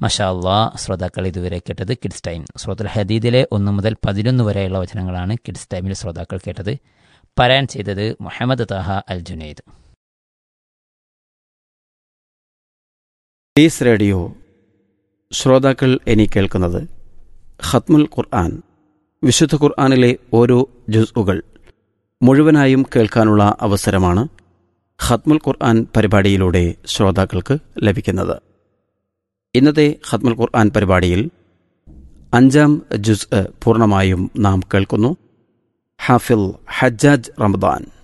മഷാ അള്ളാ. ശ്രോതാക്കൾ ഇതുവരെ കേട്ടത് കിഡ്സ് ടൈം. സൂറത്തുൽ ഹദീദിലെ 1 മുതൽ 11 വരെയുള്ള വചനങ്ങളാണ് കിഡ്സ് ടൈമിൽ ശ്രോതാക്കൾ കേട്ടത്. പാരായണം ചെയ്തത് മുഹമ്മദ് താഹ അൽ ജുനൈദ്. പീസ് റേഡിയോ ശ്രോതാക്കൾ ഇനി കേൾക്കുന്നത് ഖത്മുൽ ഖുർആൻ. വിശുദ്ധ ഖുർആനിലെ ഓരോ ജുസ്ഉകൾ മുഴുവനായും കേൾക്കാനുള്ള അവസരമാണ് ഖത്മുൽ ഖുർആൻ പരിപാടിയിലൂടെ ശ്രോതാക്കൾക്ക് ലഭിക്കുന്നത്. ഇന്നത്തെ ഖത്മുൽ ഖുർആൻ പരിപാടിയിൽ 5-ാം ജുസ് പൂർണ്ണമായും നാം കേൾക്കുന്നു. ഹാഫിൽ ഹജ്ജാജ് റമദാൻ.